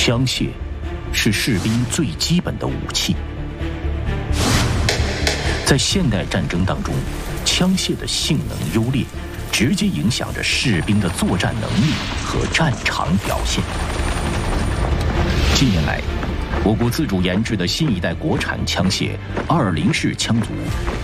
枪械是士兵最基本的武器。在现代战争当中，枪械的性能优劣，直接影响着士兵的作战能力和战场表现。近年来，我国自主研制的新一代国产枪械20式枪组